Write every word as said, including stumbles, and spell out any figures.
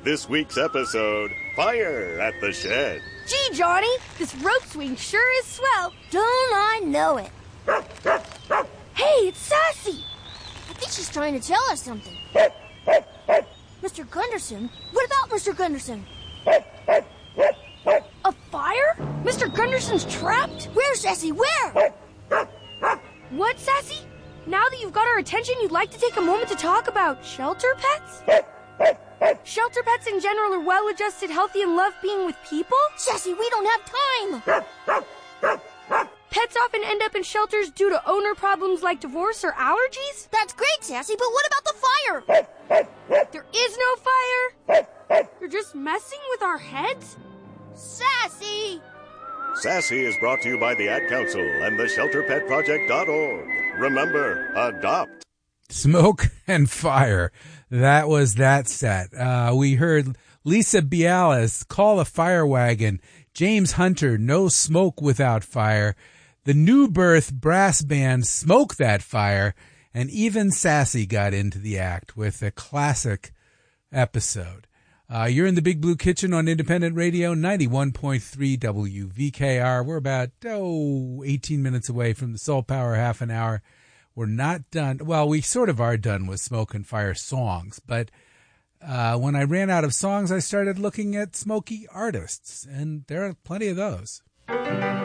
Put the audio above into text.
This week's episode, Fire at the Shed. Gee, Johnny, this rope swing sure is swell. Don't I know it? Hey, it's Sassy. I think she's trying to tell us something. Mister Gunderson? What about Mister Gunderson? A fire? Mister Gunderson's trapped? Where, Sassy, where? What, Sassy? Now that you've got our attention, you'd like to take a moment to talk about shelter pets? Shelter pets in general are well-adjusted, healthy, and love being with people? Sassy, we don't have time. Pets often end up in shelters due to owner problems like divorce or allergies? That's great, Sassy, but what about the fire? There is no fire. You're just messing with our heads? Sassy! Sassy is brought to you by the Ad Council and the shelter pet project dot org. Remember, adopt. Smoke and Fire. That was that set. Uh, we heard Lisa Bialis, Call a Fire Wagon, James Hunter, No Smoke Without Fire, the New Birth Brass Band, Smoke That Fire, and even Sassy got into the act with a classic episode. Uh, you're in the Big Blue Kitchen on Independent Radio, ninety-one point three W V K R. We're about, oh, eighteen minutes away from the Soul Power half an hour. We're not done. Well, we sort of are done with Smoke and Fire songs, but uh, when I ran out of songs, I started looking at smoky artists, and there are plenty of those.